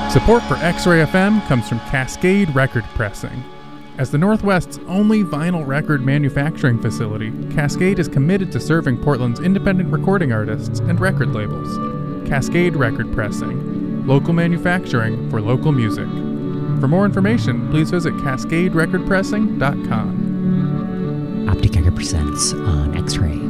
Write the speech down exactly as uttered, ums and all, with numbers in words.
Support for X-Ray F M comes from Cascade Record Pressing. As the Northwest's only vinyl record manufacturing facility, Cascade is committed to serving Portland's independent recording artists and record labels. Cascade Record Pressing, local manufacturing for local music. For more information, please visit cascade record pressing dot com. Optic Echo presents on X-Ray.